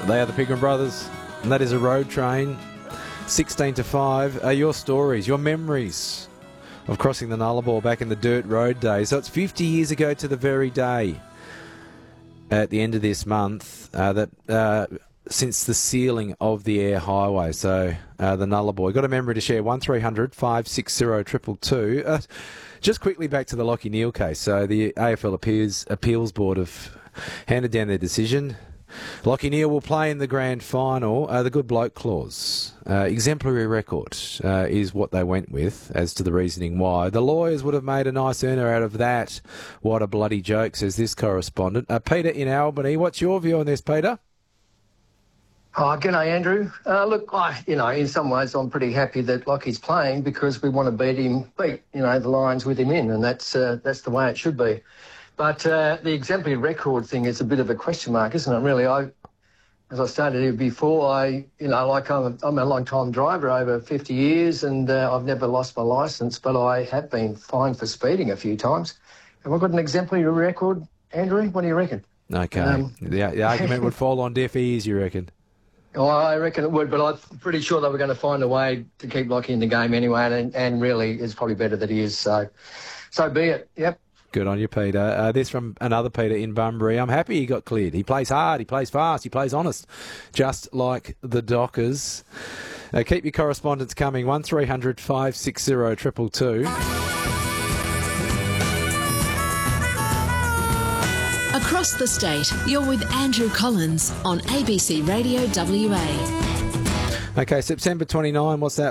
They are the Pigram Brothers, and that is a road train. 16 to 5 are your stories, your memories of crossing the Nullarbor back in the dirt road days. So it's 50 years ago to the very day at the end of this month since the sealing of the Air Highway. So the Nullarbor. Got a memory to share, 1300 560 222. Just quickly back to the Lachie Neale case. So the AFL Appeals Board have handed down their decision. Lachie Neale will play in the grand final. The good bloke clause. Exemplary record is what they went with as to the reasoning why. The lawyers would have made a nice earner out of that. What a bloody joke, says this correspondent. Peter in Albany, what's your view on this, Peter? Oh, g'day, Andrew. Look, in some ways I'm pretty happy that Lachie's playing because we want to beat the Lions with him in, and that's the way it should be. But the exemplary record thing is a bit of a question mark, isn't it, really? As I stated here before, I'm a long-time driver, over 50 years, and I've never lost my licence, but I have been fined for speeding a few times. Have I got an exemplary record, Andrew? What do you reckon? Okay. The argument would fall on deaf ears, you reckon? Oh, I reckon it would, but I'm pretty sure they were going to find a way to keep Lachie in the game anyway, and really it's probably better that he is, so be it, yep. Good on you, Peter. This from another Peter in Bunbury. I'm happy he got cleared. He plays hard, he plays fast, he plays honest, just like the Dockers. Keep your correspondence coming, 1300 560 222. Across the state, you're with Andrew Collins on ABC Radio WA. Okay, September 29, what's that?